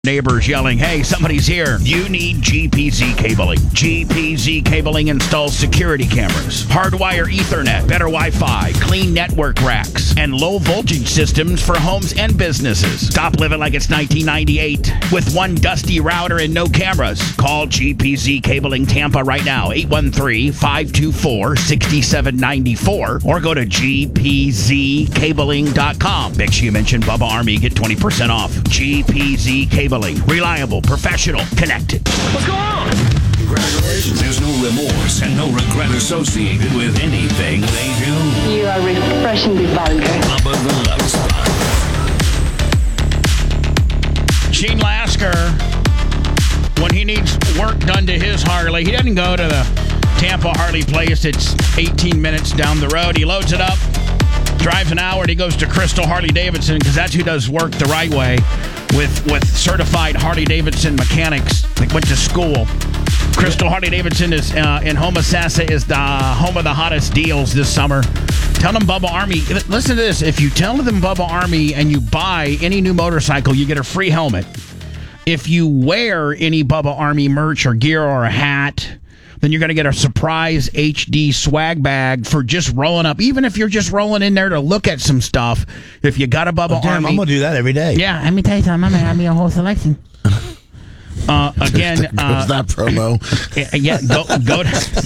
Neighbors yelling, hey, somebody's here. You need GPZ cabling. GPZ cabling installs security cameras, hardwire Ethernet, better Wi-Fi, clean network racks, and low voltage systems for homes and businesses. Stop living like it's 1998 with one dusty router and no cameras. Call GPZ Cabling Tampa right now, 813-524-6794, or go to gpzcabling.com. Make sure you mention Bubba Army. Get 20% off. GPZ Cabling. Reliable, professional, connected. What's going on? Congratulations. There's no remorse and no regret associated with anything they do. You are refreshingly vulgar. Bubba the Love Spot. Gene Lasker, when he needs work done to his Harley, he doesn't go to the Tampa Harley place. It's 18 minutes down the road. He loads it up, drives an hour, and he goes to Crystal Harley Davidson because that's who does work the right way with certified Harley Davidson mechanics that went to school. Crystal Harley Davidson is in Homosassa is the home of the hottest deals this summer. Tell them Bubba Army. Listen to this. If you tell them Bubba Army and you buy any new motorcycle, you get a free helmet. If you wear any Bubba Army merch or gear or a hat, then you're going to get a surprise HD swag bag for just rolling up. Even if you're just rolling in there to look at some stuff, if you got a Bubba Army. I'm going to do that every day. Yeah, let me tell you something. I'm going to have me a whole selection. Again, was that promo? Yeah, go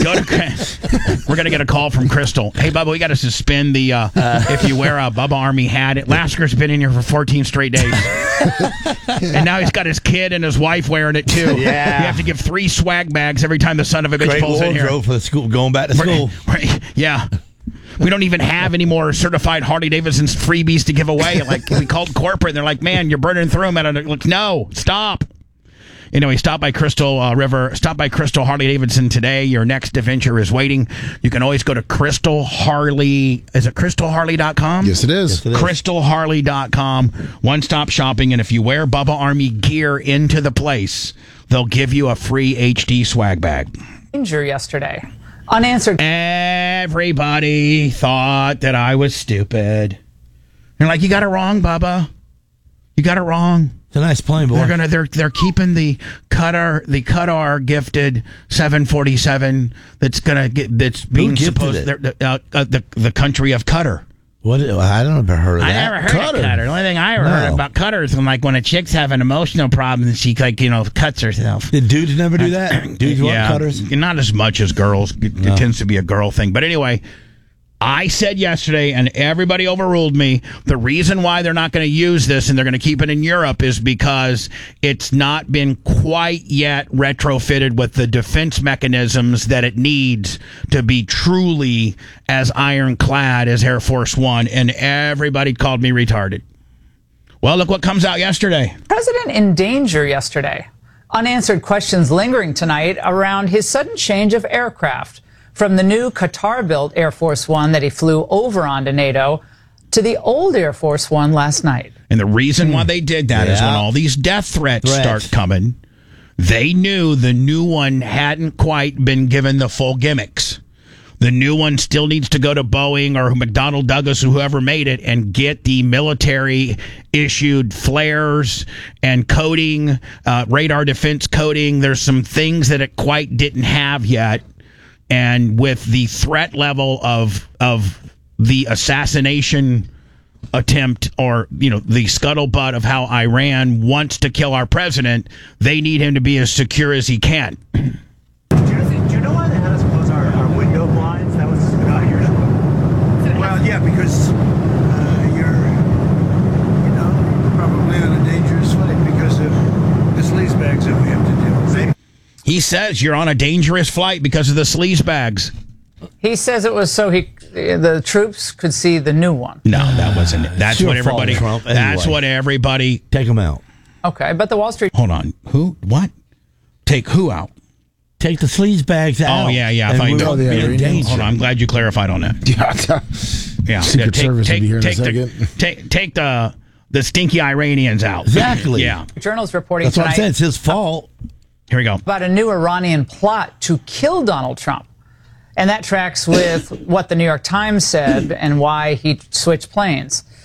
to. We're gonna get a call from Crystal. Hey, Bubba, we got to suspend the if you wear a Bubba Army hat. Lasker's been in here for 14 straight days, and now he's got his kid and his wife wearing it too. Yeah, you have to give 3 swag bags every time the son of a bitch pulls in here. For the school, going back to school. Yeah. We don't even have any more certified Harley Davidson's freebies to give away. Like, we called corporate, and they're like, "Man, you're burning through them." And like, no, stop. Anyway, stop by Crystal Harley Davidson today. Your next adventure is waiting. You can always go to Crystal Harley. Is it crystalharley.com? Yes, it is. Crystalharley.com. One-stop shopping. And if you wear Bubba Army gear into the place, they'll give you a free HD swag bag. Yesterday. Unanswered. Everybody thought that I was stupid. They're like, you got it wrong, Bubba. You got it wrong. It's a nice plane, boy. They're keeping the Qatar gifted 747 that's being supposed the country of Qatar. What? I don't ever heard of that. I never heard of Qatar. The only thing I ever heard about Qatar is when, like, when a chick's having emotional problems, she cuts herself. Did dudes never do that? Dudes want cutters? Not as much as girls. It tends to be a girl thing. But anyway, I said yesterday, and everybody overruled me, the reason why they're not going to use this and they're going to keep it in Europe is because it's not been quite yet retrofitted with the defense mechanisms that it needs to be truly as ironclad as Air Force One, and everybody called me retarded. Well, look what comes out yesterday. President in danger yesterday. Unanswered questions lingering tonight around his sudden change of aircraft. From the new Qatar-built Air Force One that he flew over onto NATO to the old Air Force One last night. And the reason why they did that is when all these death threats start coming, they knew the new one hadn't quite been given the full gimmicks. The new one still needs to go to Boeing or McDonnell Douglas or whoever made it and get the military-issued flares and coding, radar defense coding. There's some things that it quite didn't have yet. And with the threat level of the assassination attempt, or the scuttlebutt of how Iran wants to kill our president, they need him to be as secure as he can. Do you know why they had us close our window blinds? That was not your. Well, yeah, because you're probably on a dangerous flight because of the sleaze bags that we have to deal with. He says you're on a dangerous flight because of the sleaze bags. He says it was so the troops could see the new one. No, that wasn't it. That's what everybody. Trump, anyway. That's what everybody. Take them out. Okay, but the Wall Street. Hold on. Who? What? Take who out? Take the sleaze bags out. Oh yeah. I thought you in danger. Hold on. I'm glad you clarified on that. Yeah. Secret Service will be here in a second. Take the stinky Iranians out. Exactly. Yeah. Journals reporting That's what I'm tonight saying. It's his fault. Here we go. About a new Iranian plot to kill Donald Trump. And that tracks with what the New York Times said and why he switched planes.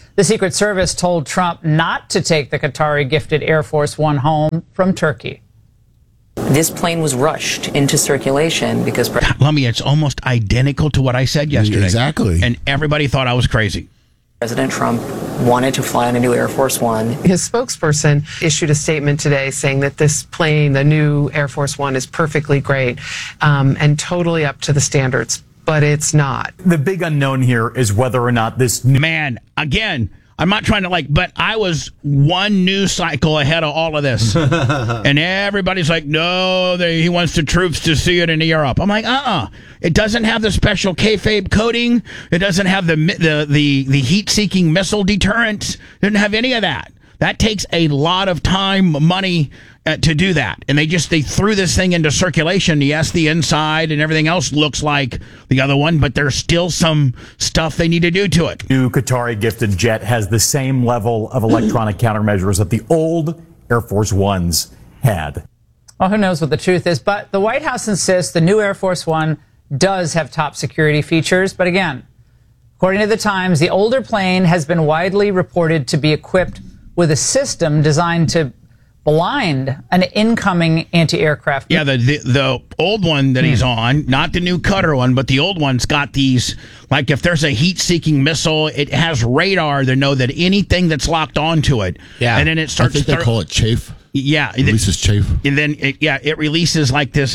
The Secret Service told Trump not to take the Qatari-gifted Air Force One home from Turkey. This plane was rushed into circulation because... Lummy, it's almost identical to what I said yesterday. Exactly. And everybody thought I was crazy. President Trump wanted to fly on a new Air Force One. His spokesperson issued a statement today saying that this plane, the new Air Force One, is perfectly great and totally up to the standards, but it's not. The big unknown here is whether or not this... Man, again, I'm not trying to but I was one news cycle ahead of all of this. And everybody's like, no, he wants the troops to see it in Europe. I'm like, It doesn't have the special kayfabe coating. It doesn't have the heat-seeking missile deterrent. It doesn't have any of that. That takes a lot of time, money to do that. And they threw this thing into circulation. Yes, the inside and everything else looks like the other one, but there's still some stuff they need to do to it. New Qatari gifted jet has the same level of electronic countermeasures that the old Air Force Ones had. Well, who knows what the truth is, but the White House insists the new Air Force One does have top security features. But again, according to the Times, the older plane has been widely reported to be equipped with a system designed to blind an incoming anti-aircraft. Yeah, the old one that he's on, not the new Qatar one, but the old one's got these, like if there's a heat-seeking missile, it has radar to know that anything that's locked onto it. Yeah. And then it starts... I think they call it chafe. Yeah. It releases chafe. And then, it releases like this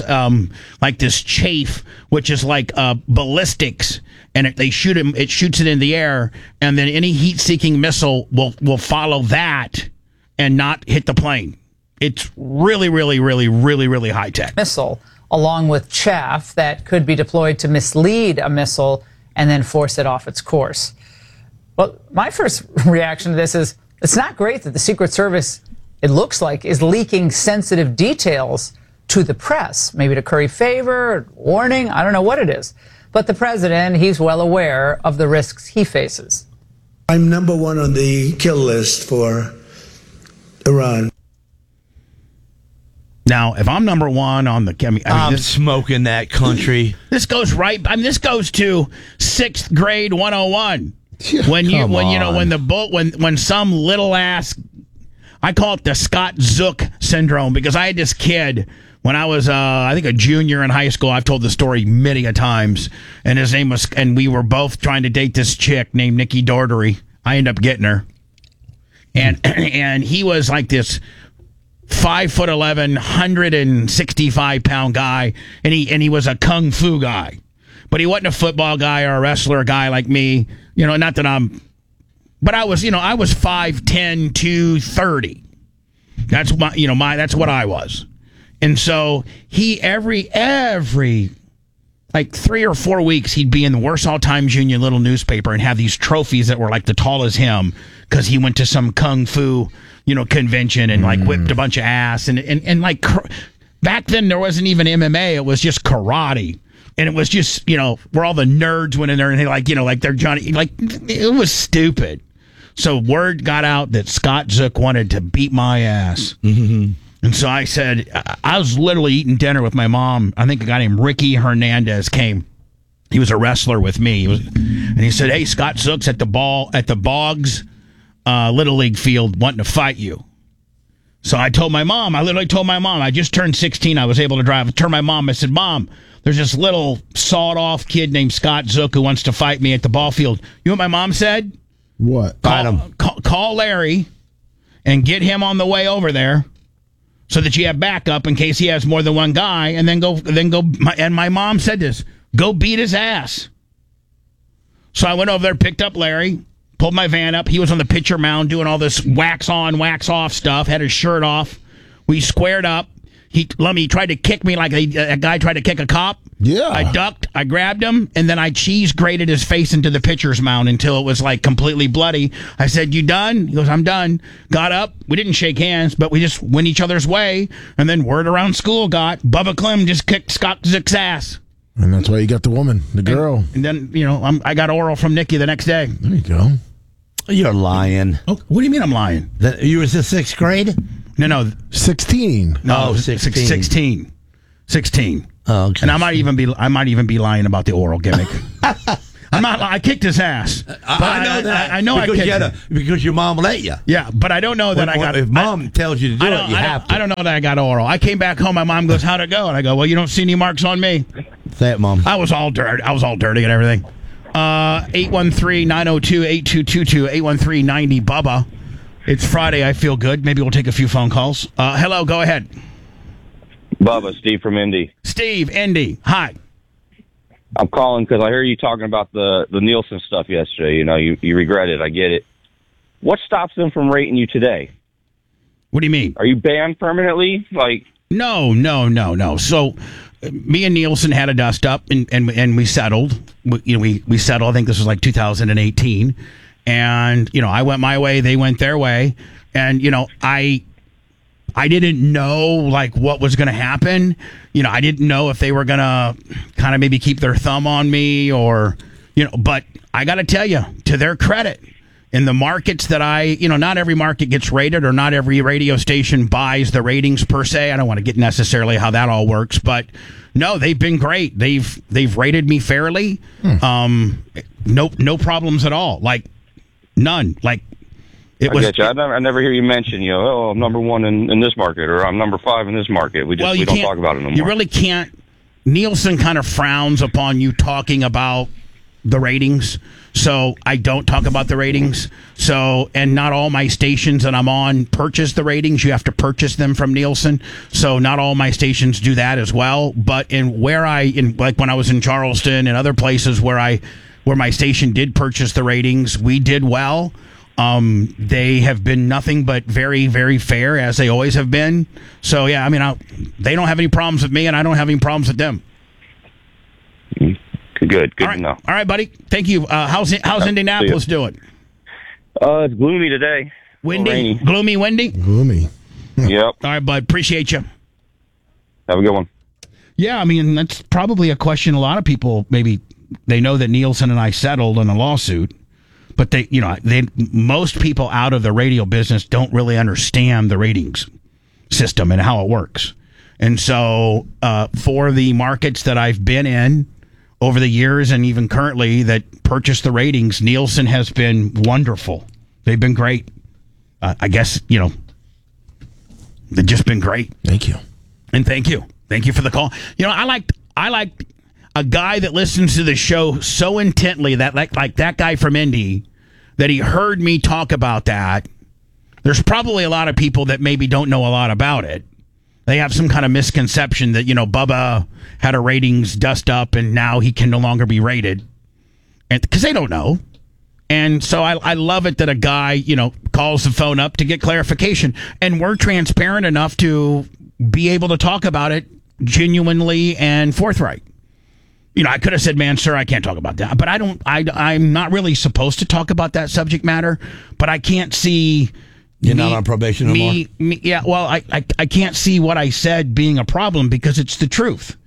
chafe, which is like ballistics. And it shoots it in the air, and then any heat-seeking missile will follow that and not hit the plane. It's really, really, really, really, really high-tech. Missile, along with chaff that could be deployed to mislead a missile and then force it off its course. Well, my first reaction to this is it's not great that the Secret Service, it looks like, is leaking sensitive details to the press, maybe to curry favor, warning, I don't know what it is. But the president, he's well aware of the risks he faces. I'm number one on the kill list for Iran. Now, if I'm number one on the... I'm smoking that country. This goes this goes to 6th grade 101. When some little ass... I call it the Scott Zook syndrome, because I had this kid... When I was, I think, a junior in high school, I've told the story many a times, and his name was, and we were both trying to date this chick named Nikki Daugherty. I ended up getting her, and he was like this 5'11", 165-pound guy, and he was a kung fu guy, but he wasn't a football guy or a wrestler guy like me. Not that I'm, but I was 5'10", 230. That's that's what I was. And so he every like 3 or 4 weeks he'd be in the Warsaw Times Union little newspaper and have these trophies that were like the tall as him because he went to some kung fu convention and like whipped a bunch of ass and like back then there wasn't even MMA, it was just karate. And it was just where all the nerds went in there and they like they're Johnny, like it was stupid. So word got out that Scott Zook wanted to beat my ass. Mm-hmm. And so I said, I was literally eating dinner with my mom. I think a guy named Ricky Hernandez came. He was a wrestler with me. And he said, hey, Scott Zook's at the Boggs Little League field wanting to fight you. So I literally told my mom, I just turned 16. I was able to drive. I turned my mom. I said, Mom, there's this little sawed-off kid named Scott Zook who wants to fight me at the ball field. You know what my mom said? What? Call Larry and get him on the way over there. So that you have backup in case he has more than one guy, and then go. And my mom said this: go beat his ass. So I went over there, picked up Larry, pulled my van up. He was on the pitcher mound doing all this wax on, wax off stuff. Had his shirt off. We squared up. He tried to kick me like a guy tried to kick a cop. Yeah. I ducked. I grabbed him, and then I cheese grated his face into the pitcher's mound until it was like completely bloody. I said, "You done?" He goes, "I'm done." Got up. We didn't shake hands, but we just went each other's way. And then word around school got Bubba Clem just kicked Scott Zook's ass. And that's why you got the woman, the girl. And then I got oral from Nikki the next day. There you go. You're lying. Oh, what do you mean I'm lying? You was in 6th grade? No. 16. No, 16. 16. Oh, okay. And I might even be lying about the oral gimmick. I'm not. I kicked his ass. I know that. I know because I kicked him. because your mom let you. Yeah, but I don't know that I got. If mom tells you to do it, you have to. I don't know that I got oral. I came back home. My mom goes, "How'd it go?" And I go, "Well, you don't see any marks on me." Say it, Mom. I was all dirty. And everything. 813-902-8222. 813-90-BUBBA. It's Friday. I feel good. Maybe we'll take a few phone calls. Hello. Go ahead. Bubba, Steve from Indy. Steve, Indy. Hi. I'm calling because I hear you talking about the Nielsen stuff yesterday. You know, you regret it. I get it. What stops them from rating you today? What do you mean? Are you banned permanently? No. So, me and Nielsen had a dust up, and we settled. We settled. I think this was like 2018, and I went my way, they went their way, and I didn't know what was going to happen. I didn't know if they were going to kind of maybe keep their thumb on me or, but I got to tell you, to their credit, in the markets that not every market gets rated or not every radio station buys the ratings per se. I don't want to get necessarily how that all works, but no, they've been great. They've rated me fairly. No problems at all. None. I get you. I never hear you mention, I'm number one in this market, or I'm number 5 in this market. We don't talk about it no more. You really can't. Nielsen kind of frowns upon you talking about the ratings, so I don't talk about the ratings. So, and not all my stations that I'm on purchase the ratings. You have to purchase them from Nielsen. So, not all my stations do that as well. But when I was in Charleston and other places where my station did purchase the ratings, we did well. They have been nothing but very, very fair, as they always have been. So, yeah, they don't have any problems with me, and I don't have any problems with them. Good to know. All right, buddy. Thank you. How's Indianapolis doing? It's gloomy today. Windy? Rainy. Gloomy, windy? Gloomy. Yep. All right, bud. Appreciate you. Have a good one. Yeah, that's probably a question a lot of people, maybe they know that Nielsen and I settled in a lawsuit. But most people out of the radio business don't really understand the ratings system and how it works. And so, for the markets that I've been in over the years and even currently that purchase the ratings, Nielsen has been wonderful. They've been great. I guess, they've just been great. Thank you. And thank you. Thank you for the call. I like a guy that listens to the show so intently that like that guy from Indy, that he heard me talk about that. There's probably a lot of people that maybe don't know a lot about it. They have some kind of misconception that, Bubba had a ratings dust up and now he can no longer be rated. And because they don't know. And so I love it that a guy, calls the phone up to get clarification. And we're transparent enough to be able to talk about it genuinely and forthright. I could have said, man, sir, I can't talk about that. But I'm not really supposed to talk about that subject matter. But I can't see... You're not on probation anymore? Yeah, well, I can't see what I said being a problem because it's the truth.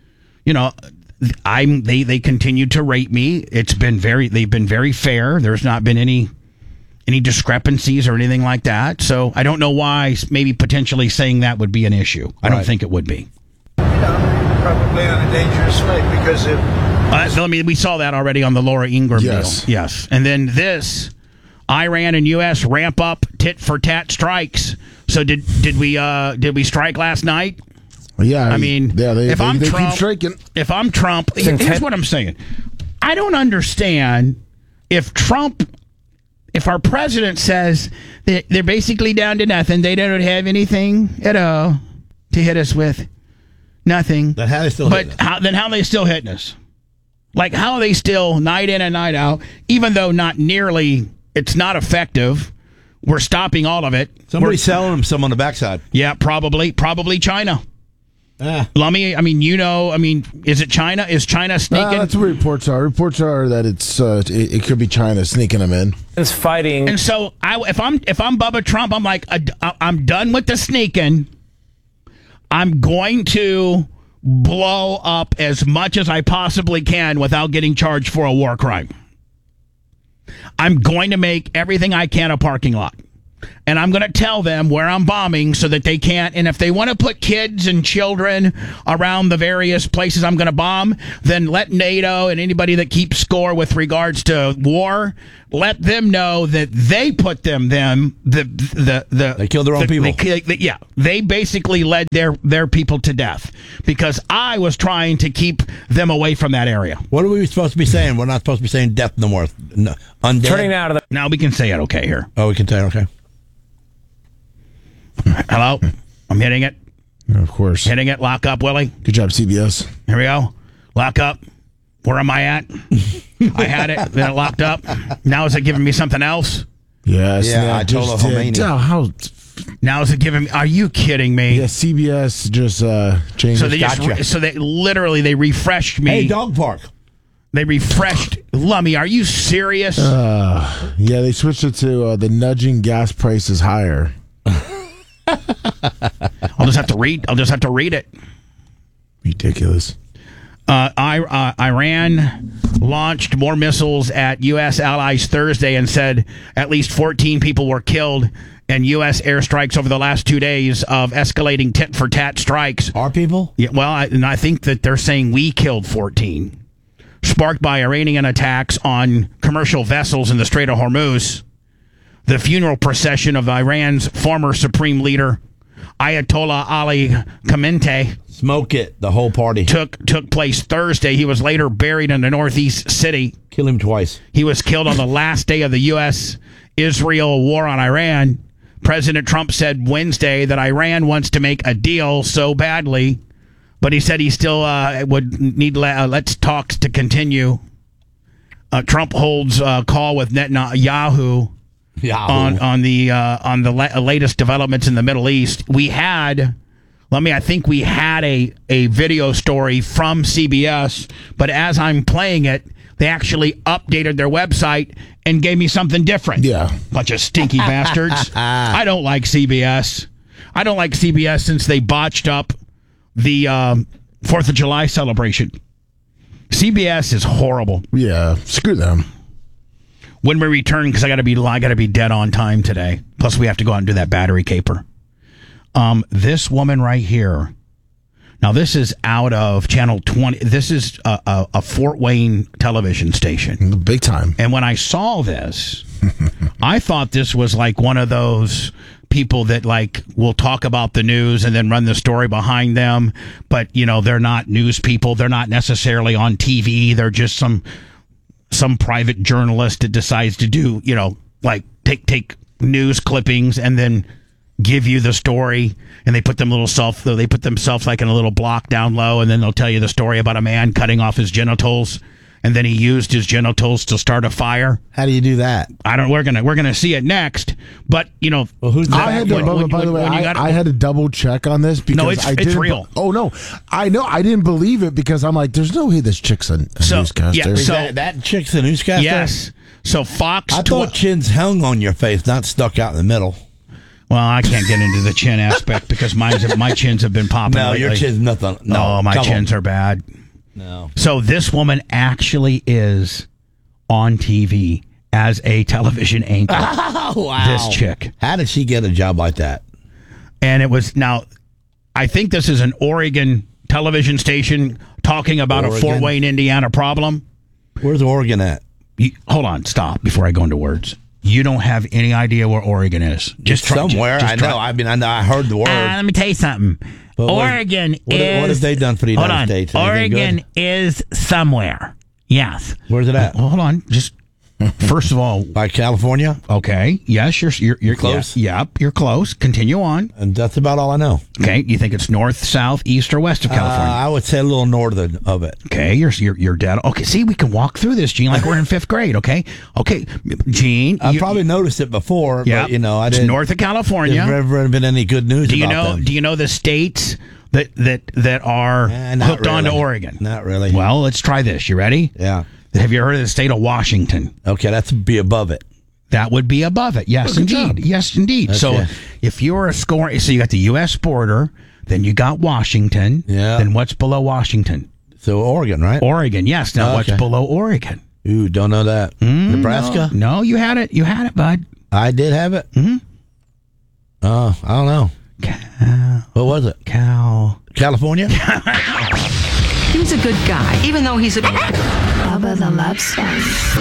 They continue to rate me. They've been very fair. There's not been any discrepancies or anything like that. So I don't know why maybe potentially saying that would be an issue. I don't think it would be. Probably on a dangerous way because if... we saw that already on the Laura Ingraham deal. Yes. And then this... Iran and U.S. ramp up tit-for-tat strikes. So did we strike last night? Yeah. If I'm Trump, keep striking. If I'm Trump, here's what I'm saying. I don't understand if our president says that they're basically down to nothing. They don't have anything at all to hit us with. Nothing. Then how are they still hitting us? Then how are they still hitting us? How are they still night in and night out, even though not nearly... It's not effective. We're stopping all of it. Somebody's selling them some on the backside. Yeah, probably China. Lummy, is it China? Is China sneaking? That's what reports are. Reports are that it could be China sneaking them in. It's fighting. And so if I'm Bubba Trump, I'm like, I'm done with the sneaking. I'm going to blow up as much as I possibly can without getting charged for a war crime. I'm going to make everything I can a parking lot. and I'm going to tell them where I'm bombing so that they can't. And if they want to put kids and children around the various places I'm going to bomb, then let NATO and anybody that keeps score with regards to war, let them know that they put they killed their own people. They basically led their people to death because I was trying to keep them away from that area. What are we supposed to be saying? We're not supposed to be saying death no more. No, undead. Turning out of the. Now we can say it okay here. Oh, we can say it okay. Hello? I'm hitting it. Of course. Hitting it. Lock up, Willie. Good job, CBS. Here we go. Lock up. Where am I at? I had it. Then it locked up. Now is it giving me something else? Yes. Yeah, Ayatollah Khomeini. How? Now is it giving me... Are you kidding me? Yeah, CBS just changed. So they they refreshed me. Hey, dog park. They refreshed... Lummy, are you serious? Yeah, they switched it to the nudging gas prices higher. I'll just have to read it. Ridiculous. Iran launched more missiles at U.S. allies Thursday and said at least 14 people were killed in U.S. airstrikes over the last 2 days of escalating tit-for-tat strikes. Our people? Yeah, well, I think that they're saying we killed 14. Sparked by Iranian attacks on commercial vessels in the Strait of Hormuz. The funeral procession of Iran's former supreme leader, Ayatollah Ali Khamenei, smoke it, the whole party, took place Thursday. He was later buried in the northeast city. Kill him twice. He was killed on the last day of the U.S.-Israel war on Iran. President Trump said Wednesday that Iran wants to make a deal so badly, but he said he still would need let's talks to continue. Trump holds a call with Netanyahu. On the latest developments in the Middle East. I think we had a video story from CBS, but as I'm playing it, they actually updated their website and gave me something different. Yeah. Bunch of stinky bastards. I don't like CBS. I don't like CBS since they botched up the 4th of July celebration. CBS is horrible. Yeah, screw them. When we return, because I got to be dead on time today. Plus, we have to go out and do that battery caper. This woman right here. Now, this is out of Channel 20. This is a Fort Wayne television station. Big time. And when I saw this, I thought this was like one of those people that will talk about the news and then run the story behind them. But, they're not news people. They're not necessarily on TV. They're just some private journalist that decides to do, take news clippings and then give you the story, and they put themselves like in a little block down low, and then they'll tell you the story about a man cutting off his genitals, and then he used his genitals to start a fire. How do you do that? We're gonna see it next, but who's that? By the way, I had to double check on this because it's real. Oh no, I know I didn't believe it because I'm like, there's no way this chick's a newscaster. Yeah, so that chick's a newscaster. Yes. So Fox. I thought chins hung on your face, not stuck out in the middle. Well, I can't get into the chin aspect because my chins have been popping. No, lately. your chin's nothing. No, my chins are bad. No. So this woman actually is on TV as a television anchor. Oh, wow. This chick. How did she get a job like that? And it was I think this is an Oregon television station talking about a Fort Wayne, Indiana problem. Where's Oregon at? Hold on, stop before I go into words. You don't have any idea where Oregon is. Just somewhere. I know. I mean, I heard the word. Let me tell you something. But Oregon is... What have they done for the United States? Oregon is somewhere. Yes. Where's it at? Hold on. Just... First of all, by California. Okay. Yes, you're close. Yep, you're close. Continue on. And that's about all I know. Okay. You think it's north, south, east, or west of California? I would say a little northern of it. Okay. You're dead. Okay. See, we can walk through this, Gene, like we're in 5th grade. Okay. Okay, Gene. I probably noticed it before. Yeah. But, I didn't. It's north of California. There's never been any good news about them. Do you know the states that are hooked onto Oregon? Not really. Well, let's try this. You ready? Yeah. Have you heard of the state of Washington? Okay, that's be above it. That would be above it. Yes, indeed. Yes, indeed. Okay. So if you're so you got the U.S. border, then you got Washington. Yeah. Then what's below Washington? So Oregon, right? Oregon, yes. Now what's below Oregon? Ooh, don't know that. Nebraska? No, you had it. You had it, bud. I did have it? Mm-hmm. I don't know. What was it? California? He was a good guy, even though he's a... Bubba the Love Sponge.